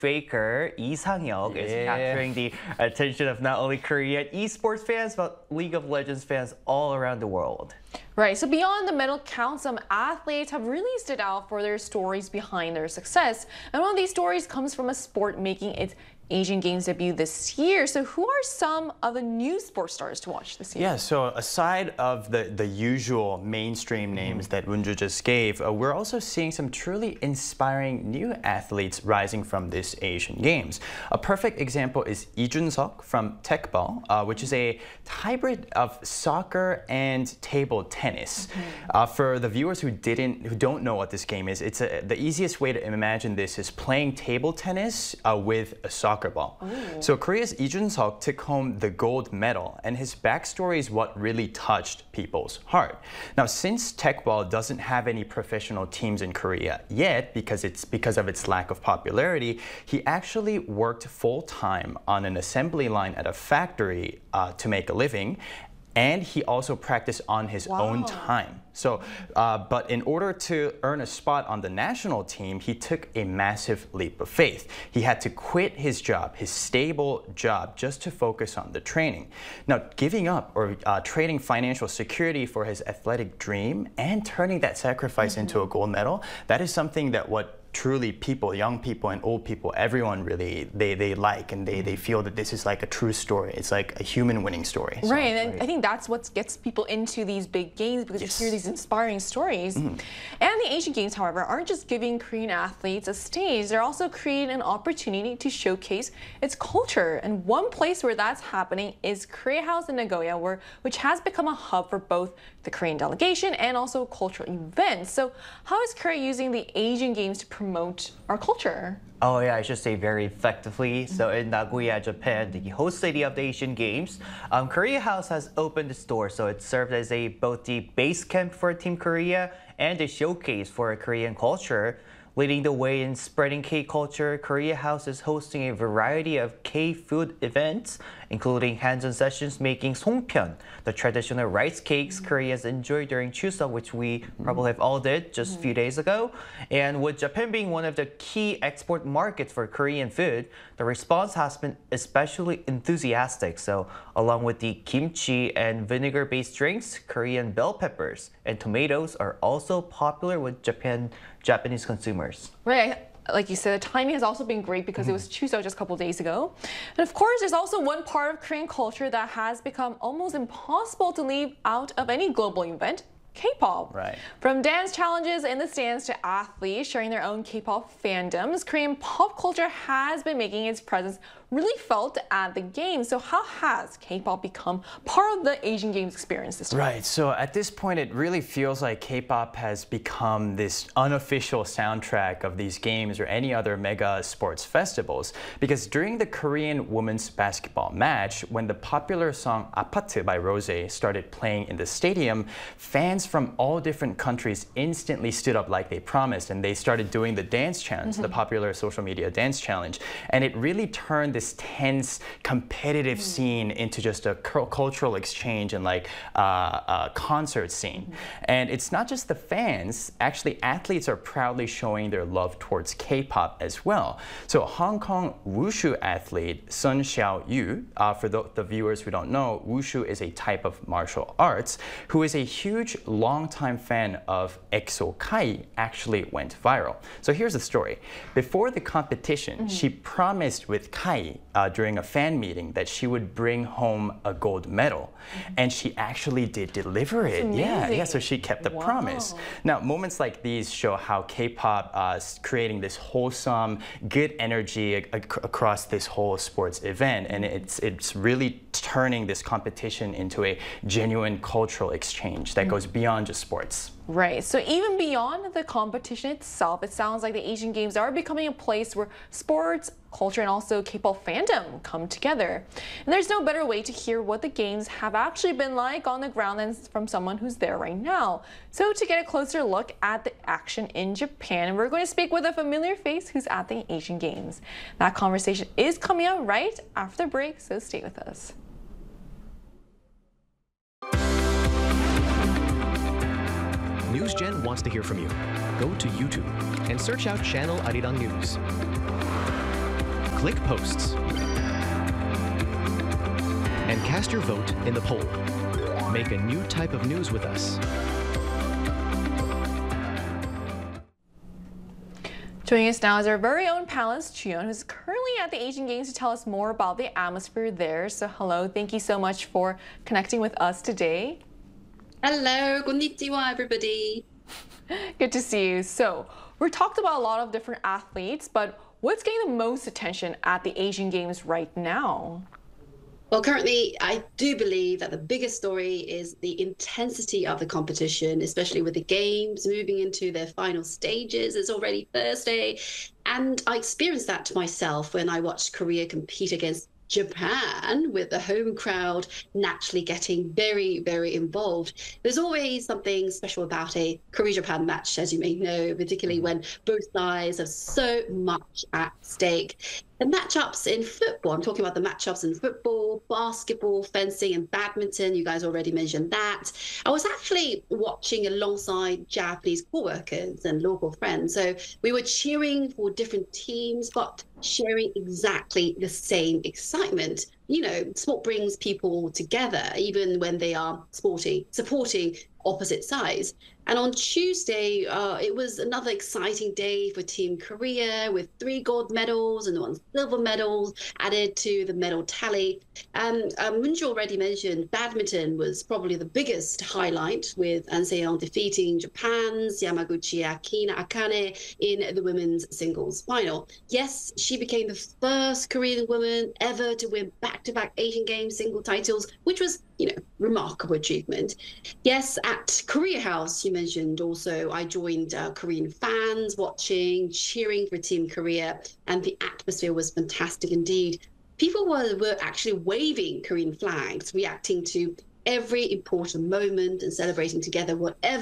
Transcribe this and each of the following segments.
Faker Lee Sang-hyuk is capturing the attention of not only Korean esports fans, but League of Legends fans all around the world. Right, so beyond the medal count, some athletes have really stood out for their stories behind their success. And one of these stories comes from a sport making its Asian Games debut this year. So who are some of the new sports stars to watch this year? Yeah, so aside of the usual mainstream names that Wonju just gave, we're also seeing some truly inspiring new athletes rising from this Asian Games. A perfect example is Lee Jun-seok from Tekball, which is a hybrid of soccer and table tennis. For the viewers who don't know what this game is, the easiest way to imagine this is playing table tennis with a soccer ball. Ooh. So Korea's Lee Jun-seok took home the gold medal, and his backstory is what really touched people's heart. Now, since Tekball doesn't have any professional teams in Korea yet, because of its lack of popularity, he actually worked full-time on an assembly line at a factory to make a living. And he also practiced on his own time. So, but in order to earn a spot on the national team, he took a massive leap of faith. He had to quit his job, his stable job, just to focus on the training. Now, giving up or trading financial security for his athletic dream and turning that sacrifice into a gold medal, that is something that truly people, young people and old people, everyone really, they like, and they feel that this is like a true story. It's like a human winning story. So, right, and I think that's what gets people into these big games, because you hear these inspiring stories. And the Asian Games, however, aren't just giving Korean athletes a stage, they're also creating an opportunity to showcase its culture. And one place where that's happening is Korea House in Nagoya, which has become a hub for both the Korean delegation and also cultural events. So how is Korea using the Asian Games to promote our culture? Oh yeah, I should say very effectively. So in Nagoya, Japan, the host city of the Asian Games, Korea House has opened its doors. So it served as both the base camp for Team Korea and a showcase for Korean culture. Leading the way in spreading K-culture, Korea House is hosting a variety of K-food events, including hands-on sessions making songpyeon, the traditional rice cakes Koreans enjoy during Chuseok, which we probably have all did just a few days ago. And with Japan being one of the key export markets for Korean food, the response has been especially enthusiastic. So along with the kimchi and vinegar-based drinks, Korean bell peppers and tomatoes are also popular with Japanese consumers. Right. Like you said, the timing has also been great because it was Chuseok just a couple days ago. And of course, there's also one part of Korean culture that has become almost impossible to leave out of any global event: K-pop. Right. From dance challenges in the stands to athletes sharing their own K-pop fandoms, Korean pop culture has been making its presence really felt at the Games. So how has K-pop become part of the Asian Games experience this time? Right, so at this point it really feels like K-pop has become this unofficial soundtrack of these games or any other mega sports festivals, because during the Korean women's basketball match, when the popular song 아파트 by Rosé started playing in the stadium, fans from all different countries instantly stood up like they promised, and they started doing the dance challenge, the popular social media dance challenge, and it really turned this tense, competitive scene into just a cultural exchange and like a concert scene. And it's not just the fans, actually athletes are proudly showing their love towards K-pop as well. So Hong Kong wushu athlete Sun Xiaoyu, for the viewers who don't know, wushu is a type of martial arts, who is a huge longtime fan of EXO Kai, actually went viral. So here's the story. Before the competition, she promised with Kai during a fan meeting that she would bring home a gold medal, and she actually did deliver it. Yeah, so she kept the promise. Now, moments like these show how K-pop is creating this wholesome, good energy across this whole sports event, and it's really turning this competition into a genuine cultural exchange that goes beyond just sports. Right, so even beyond the competition itself, it sounds like the Asian Games are becoming a place where sports, culture, and also K-pop fandom come together. And there's no better way to hear what the Games have actually been like on the ground than from someone who's there right now. So to get a closer look at the action in Japan, we're going to speak with a familiar face who's at the Asian Games. That conversation is coming up right after the break, so stay with us. NewsGen wants to hear from you. Go to YouTube and search out Channel Arirang News. click posts and cast your vote in the poll. Make a new type of news with us. Joining us now is our very own Palace Chion, who's currently at the Asian Games to tell us more about the atmosphere there. So hello, thank you so much for connecting with us today. Hello, konnichiwa, everybody. Good to see you. So we talked about a lot of different athletes, but what's getting the most attention at the Asian Games right now? Well, currently, I do believe that the biggest story is the intensity of the competition, especially with the games moving into their final stages. It's already Thursday. And I experienced that myself when I watched Korea compete against Japan, with the home crowd naturally getting very, very involved. There's always something special about a Korea-Japan match, as you may know, particularly when both sides have so much at stake. The matchups in football, I'm talking about the matchups in football, basketball, fencing, and badminton. You guys already mentioned that. I was actually watching alongside Japanese co-workers and local friends. So we were cheering for different teams, but sharing exactly the same excitement. You know, sport brings people together, even when they are supporting opposite sides. And on Tuesday, it was another exciting day for Team Korea, with 3 gold medals and 1 silver medal added to the medal tally. And Munjo already mentioned badminton was probably the biggest highlight, with An Se-young defeating Japan's Yamaguchi Akane in the women's singles final. Yes, she became the first Korean woman ever to win back-to-back Asian Games single titles, which was, you know, remarkable achievement. Yes, at Korea House, you mentioned also, I joined Korean fans watching, cheering for Team Korea, and the atmosphere was fantastic indeed. People were actually waving Korean flags, reacting to every important moment and celebrating together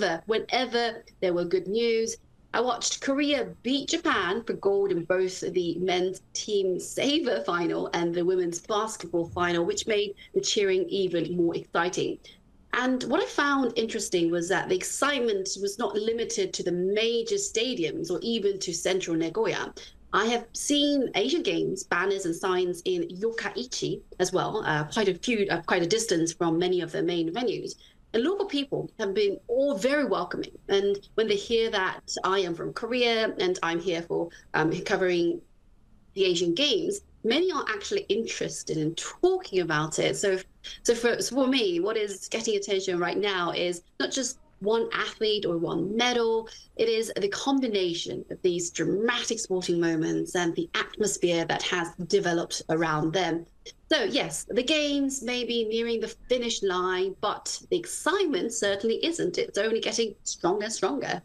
whenever there were good news. I watched Korea beat Japan for gold in both the men's team saver final and the women's basketball final, which made the cheering even more exciting. And what I found interesting was that the excitement was not limited to the major stadiums or even to central Nagoya. I have seen Asian Games banners and signs in Yokkaichi as well, quite a distance from many of the main venues. And local people have been all very welcoming. And when they hear that I am from Korea and I'm here for covering the Asian Games, many are actually interested in talking about it. So for me, what is getting attention right now is not just one athlete or one medal. It is the combination of these dramatic sporting moments and the atmosphere that has developed around them. So yes, the games may be nearing the finish line, but the excitement certainly isn't. It's only getting stronger and stronger.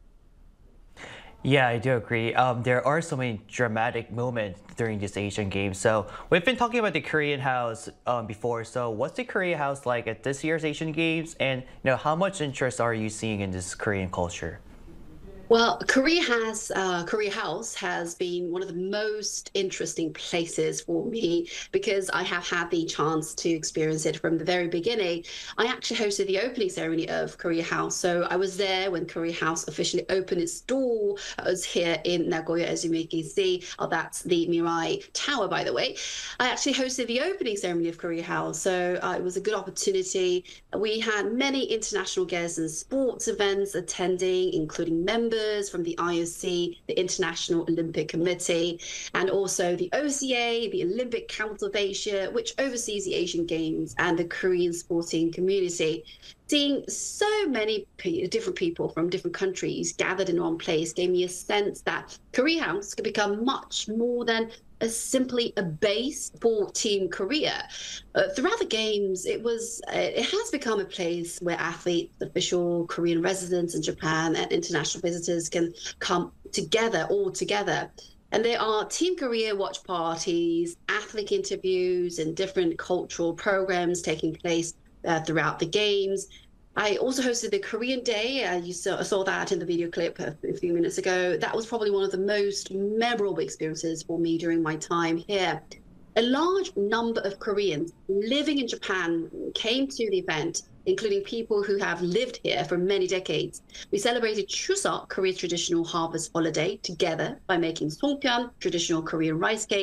Yeah, I do agree. There are so many dramatic moments during this Asian Games. So we've been talking about the Korean House before. So what's the Korea House like at this year's Asian Games? And how much interest are you seeing in this Korean culture? Well, Korea House has been one of the most interesting places for me because I have had the chance to experience it from the very beginning. I actually hosted the opening ceremony of Korea House. So I was there when Korea House officially opened its door. I was here in Nagoya, as you may see. Oh, that's the Mirai Tower, by the way. I actually hosted the opening ceremony of Korea House. So it was a good opportunity. We had many international guests and sports events attending, including members from the IOC, the International Olympic Committee, and also the OCA, the Olympic Council of Asia, which oversees the Asian Games, and the Korean sporting community. Seeing so many different people from different countries gathered in one place gave me a sense that Korea House could become much more than simply a base for Team Korea. Throughout the games, it has become a place where athletes, official Korean residents in Japan, and international visitors can come together, all together. And there are Team Korea watch parties, athlete interviews, and different cultural programs taking place throughout the games. I also hosted the Korean Day. You saw that in the video clip a few minutes ago. That was probably one of the most memorable experiences for me during my time here. A large number of Koreans living in Japan came to the event, including people who have lived here for many decades. We celebrated Chuseok, Korea's traditional harvest holiday, together by making songpyeon, traditional Korean rice cakes,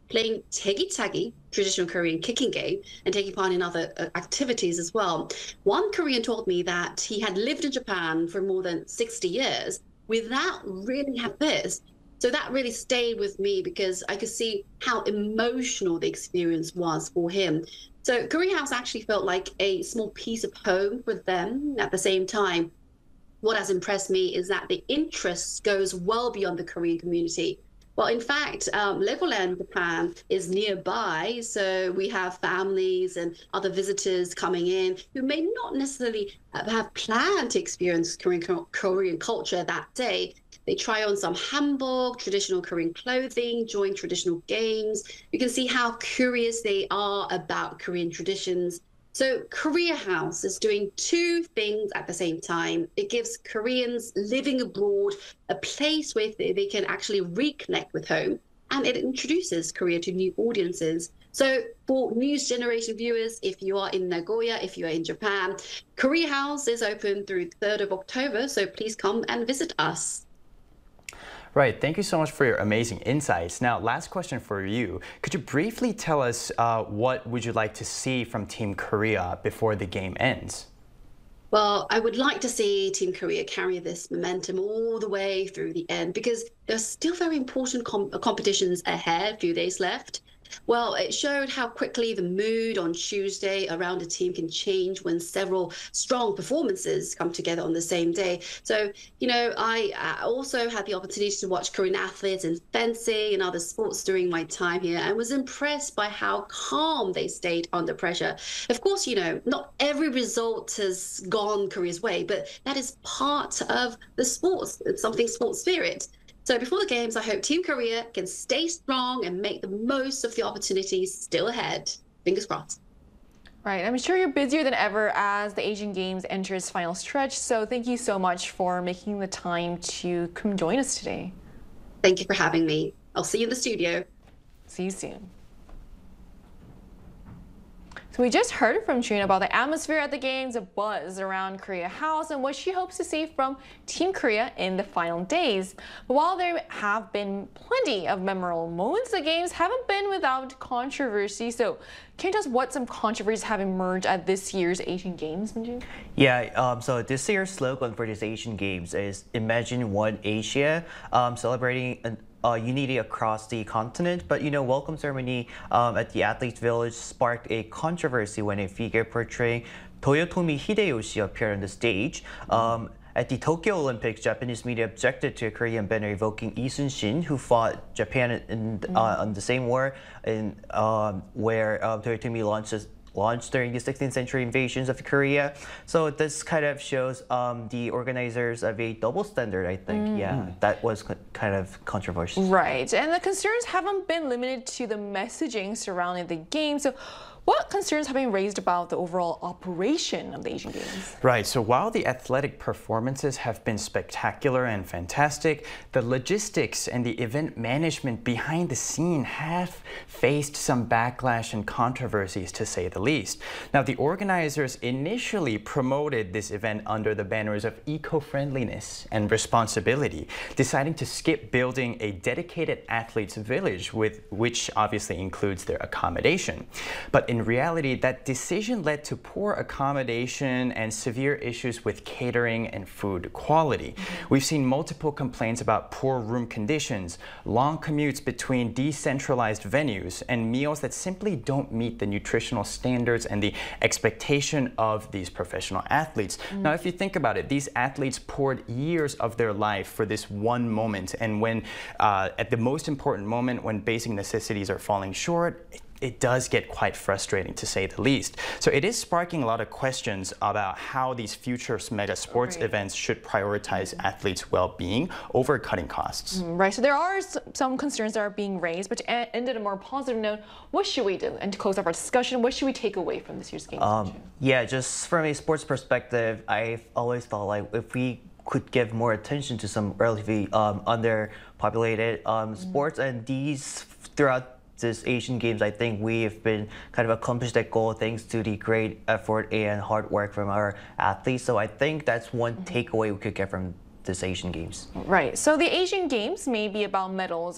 playing tegi-tagi, traditional Korean kicking game, and taking part in other activities as well. One Korean told me that he had lived in Japan for more than 60 years without really having this. So that really stayed with me because I could see how emotional the experience was for him. So Korea House actually felt like a small piece of home for them. At the same time, what has impressed me is that the interest goes well beyond the Korean community. Well, in fact, Legoland Japan is nearby, so we have families and other visitors coming in who may not necessarily have planned to experience Korean culture that day. They try on some hanbok, traditional Korean clothing, join traditional games. You can see how curious they are about Korean traditions. So Korea House is doing two things at the same time. It gives Koreans living abroad a place where they can actually reconnect with home, and it introduces Korea to new audiences. So for news generation viewers, if you are in Nagoya, if you are in Japan, Korea House is open through 3rd of October, so please come and visit us. Right, thank you so much for your amazing insights. Now, last question for you. Could you briefly tell us what would you like to see from Team Korea before the game ends? Well, I would like to see Team Korea carry this momentum all the way through the end because there's still very important competitions ahead, a few days left. Well, it showed how quickly the mood on Tuesday around a team can change when several strong performances come together on the same day. So, I also had the opportunity to watch Korean athletes in fencing and other sports during my time here and was impressed by how calm they stayed under pressure. Of course, not every result has gone Korea's way, but that is part of the sports, something sports spirit. So before the games, I hope Team Korea can stay strong and make the most of the opportunities still ahead. Fingers crossed. Right, I'm sure you're busier than ever as the Asian Games enter its final stretch. So thank you so much for making the time to come join us today. Thank you for having me. I'll see you in the studio. See you soon. So we just heard from Trina about the atmosphere at the games, the buzz around Korea House, and what she hopes to see from Team Korea in the final days. But while there have been plenty of memorable moments, the games haven't been without controversy. So can you tell us what some controversies have emerged at this year's Asian Games, Minju? Yeah, so this year's slogan for this Asian Games is Imagine One Asia, celebrating unity across the continent. But welcome ceremony at the Athletes Village sparked a controversy when a figure portraying Toyotomi Hideyoshi appeared on the stage. At the Tokyo Olympics, Japanese media objected to a Korean banner evoking Lee Sun-shin, who fought Japan on the same war where Toyotomi launched during the 16th century invasions of Korea. So this kind of shows the organizers of a double standard, I think. Yeah, that was kind of controversial. Right, and the concerns haven't been limited to the messaging surrounding the game. So what concerns have been raised about the overall operation of the Asian Games? Right, so while the athletic performances have been spectacular and fantastic, the logistics and the event management behind the scene have faced some backlash and controversies, to say the least. Now, the organizers initially promoted this event under the banners of eco-friendliness and responsibility, deciding to skip building a dedicated athletes village, which obviously includes their accommodation. But in reality, that decision led to poor accommodation and severe issues with catering and food quality. We've seen multiple complaints about poor room conditions, long commutes between decentralized venues, and meals that simply don't meet the nutritional standards and the expectation of these professional athletes. Now, if you think about it, these athletes poured years of their life for this one moment, and when at the most important moment, when basic necessities are falling short, it does get quite frustrating, to say the least. So it is sparking a lot of questions about how these future mega sports events should prioritize athletes' well-being over cutting costs. Right, so there are some concerns that are being raised, but to end on a more positive note, what should we do? And to close off our discussion, what should we take away from this year's games? Yeah, just from a sports perspective, I've always thought like if we could give more attention to some relatively underpopulated sports, and these throughout this Asian Games, I think we have been kind of accomplished that goal thanks to the great effort and hard work from our athletes. So I think that's one takeaway we could get from this Asian Games. Right, so the Asian Games may be about medals